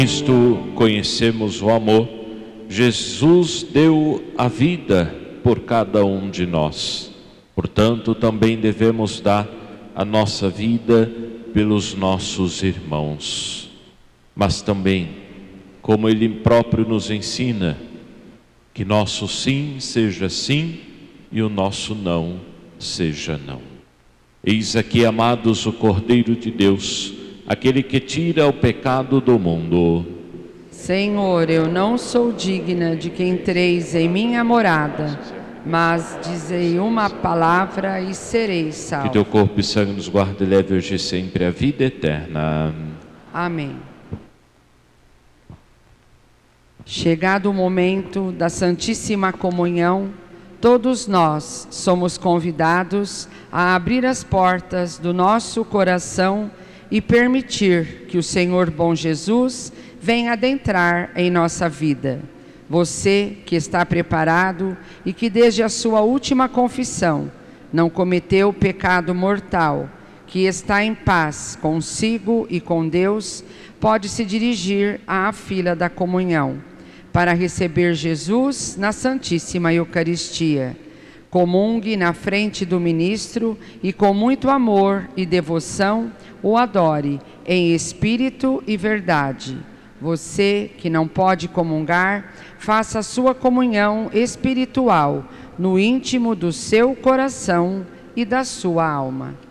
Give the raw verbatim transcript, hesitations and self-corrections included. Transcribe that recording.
Cristo conhecemos o amor. Jesus deu a vida por cada um de nós. Portanto, também devemos dar a nossa vida pelos nossos irmãos. Mas também, como Ele próprio nos ensina, que nosso sim seja sim e o nosso não seja não. Eis aqui, amados, o Cordeiro de Deus, aquele que tira o pecado do mundo. Senhor, eu não sou digna de que entreis em minha morada, mas dizei uma palavra e serei salvo. Que teu corpo e sangue nos guarde e leve hoje e sempre a vida eterna. Amém. Chegado o momento da Santíssima Comunhão, todos nós somos convidados a abrir as portas do nosso coração e permitir que o Senhor bom Jesus venha adentrar em nossa vida. Você que está preparado e que desde a sua última confissão não cometeu o pecado mortal, que está em paz consigo e com Deus, pode se dirigir à fila da comunhão para receber Jesus na Santíssima Eucaristia. Comungue na frente do ministro e com muito amor e devoção o adore em espírito e verdade. Você que não pode comungar, faça a sua comunhão espiritual no íntimo do seu coração e da sua alma.